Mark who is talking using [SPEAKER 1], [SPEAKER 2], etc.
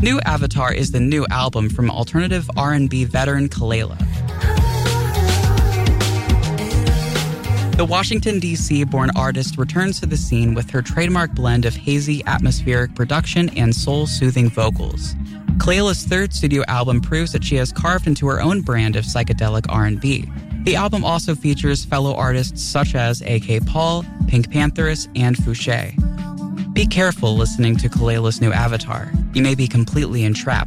[SPEAKER 1] New Avatar is the new album from alternative R&B veteran Kelela. The Washington, D.C.-born artist returns to the scene with her trademark blend of hazy, atmospheric production and soul-soothing vocals. Kelela's third studio album proves that she has carved into her own brand of psychedelic R&B. The album also features fellow artists such as A.K. Paul, Pink Pantheress, and Fouché. Be careful listening to Kelela's new Avatar. You may be completely entrapped